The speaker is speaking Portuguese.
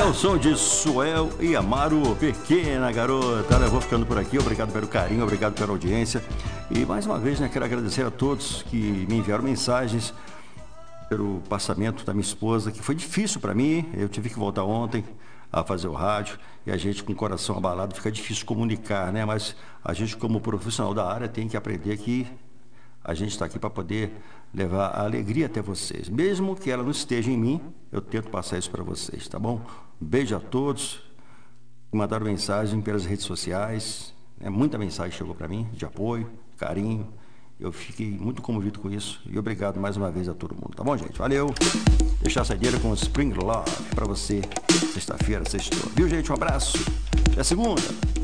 o som de Suel e Amaro, pequena garota. Eu vou ficando por aqui, obrigado pelo carinho, obrigado pela audiência. E mais uma vez, né, quero agradecer a todos que me enviaram mensagens pelo passamento da minha esposa, que foi difícil para mim. Eu tive que voltar ontem a fazer o rádio e a gente com o coração abalado fica difícil comunicar, né? Mas a gente, como profissional da área, tem que aprender que a gente está aqui para poder levar a alegria até vocês. Mesmo que ela não esteja em mim, eu tento passar isso para vocês, tá bom? Um beijo a todos. Mandaram mensagem pelas redes sociais. Muita mensagem chegou para mim, de apoio, carinho. Eu fiquei muito comovido com isso. E obrigado mais uma vez a todo mundo, tá bom, gente? Valeu! Deixar a saideira com o Spring Love para você. Sexta-feira, sextou. Viu, gente? Um abraço. Até segunda.